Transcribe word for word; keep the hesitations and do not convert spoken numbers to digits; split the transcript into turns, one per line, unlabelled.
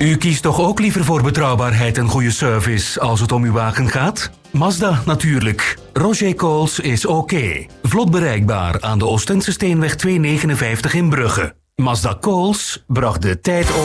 U kiest toch ook liever voor betrouwbaarheid en goede service als het om uw wagen gaat? Mazda natuurlijk. Roger Coles is oké. Vlot bereikbaar aan de Oostendse Steenweg tweehonderdnegenenvijftig in Brugge. Mazda Coles bracht de tijd op.